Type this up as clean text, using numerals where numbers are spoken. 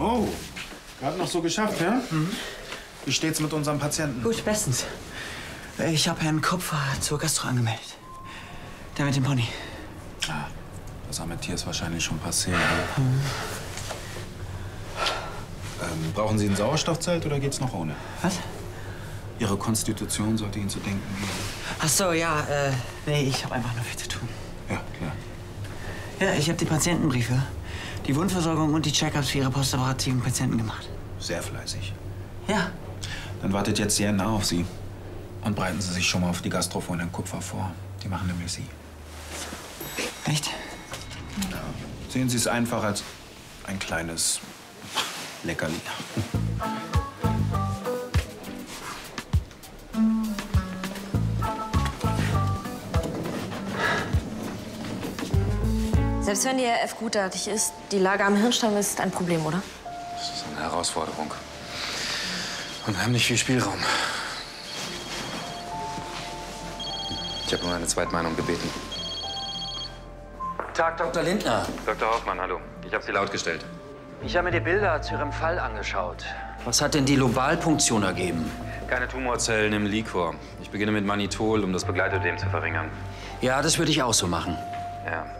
Oh, gerade noch so geschafft, ja? Wie steht's mit unserem Patienten? Gut, bestens. Ich habe Herrn Kupfer zur Gastro angemeldet. Der mit dem Pony. Ah, das arme Tier ist wahrscheinlich schon passé. Brauchen Sie ein Sauerstoffzelt oder geht's noch ohne? Was? Ihre Konstitution sollte Ihnen zu denken geben. Ach so, ja, nee, ich habe einfach nur viel zu tun. Ja, klar. Ja, ich habe die Patientenbriefe, die Wundversorgung und die Check-ups für Ihre postoperativen Patienten gemacht. Sehr fleißig. Ja. Dann wartet jetzt die Enna auf Sie. Und bereiten Sie sich schon mal auf die Gastro von Herrn Kupfer vor. Die machen nämlich Sie. Echt? Ja. Sehen Sie es einfach als ein kleines Leckerli. Selbst wenn die RF gutartig ist, die Lage am Hirnstamm ist ein Problem, oder? Das ist eine Herausforderung. Und wir haben nicht viel Spielraum. Ich habe um eine Zweitmeinung gebeten. Tag, Dr. Lindner. Dr. Hoffmann, hallo. Ich habe Sie lautgestellt. Ich habe mir die Bilder zu Ihrem Fall angeschaut. Was hat denn die Lobalpunktion ergeben? Keine Tumorzellen im Liquor. Ich beginne mit Mannitol, um das Begleitödem zu verringern. Ja, das würde ich auch so machen. Ja,